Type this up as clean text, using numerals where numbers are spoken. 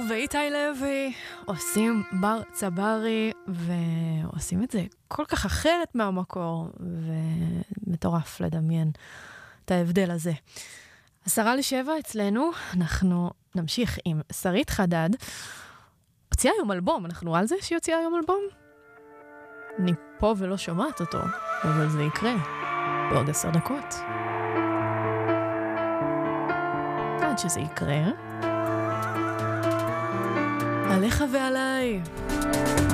ואיתי לוי עושים בר צברי, ועושים את זה כל כך אחרת מהמקור, ומטורף לדמיין את ההבדל הזה. 6:50 אצלנו, אנחנו נמשיך עם שרית חדד. הוציאה היום אלבום, אנחנו על זה שהיא הוציאה היום אלבום? אני פה ולא שומעת אותו, אבל זה יקרה בעוד 10 דקות. עד שזה יקרה. עליך ועליי.